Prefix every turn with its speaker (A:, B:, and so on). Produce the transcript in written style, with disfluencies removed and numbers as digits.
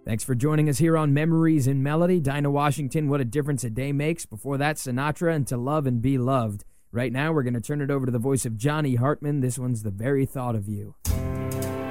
A: Thanks for joining us here on Memories in Melody. Dinah Washington, What a Difference a Day Makes. Before that, Sinatra and To Love and Be Loved. Right now, we're going to turn it over to the voice of Johnny Hartman. This one's The Very Thought of You.